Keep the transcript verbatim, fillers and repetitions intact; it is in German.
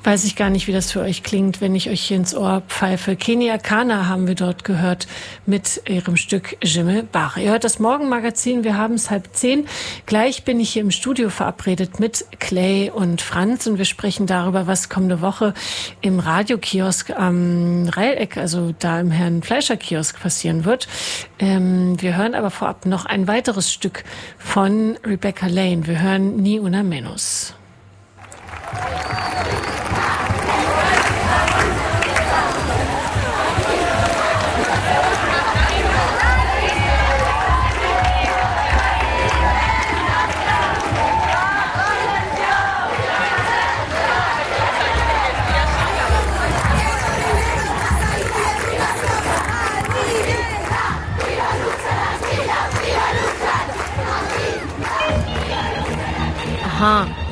Weiß ich gar nicht, wie das für euch klingt, wenn ich euch hier ins Ohr pfeife. Kenia Kana haben wir dort gehört mit ihrem Stück Jimme Bach. Ihr hört das Morgenmagazin, wir haben es halb zehn. Gleich bin ich hier im Studio verabredet mit Clay und Franz und wir sprechen darüber, was kommende Woche im Radiokiosk am Reileck, also da im Herrn Fleischer Kiosk passieren wird. Ähm, wir hören aber vorab noch ein weiteres Stück von Rebecca Lane. Wir hören Ni una menos. Aha.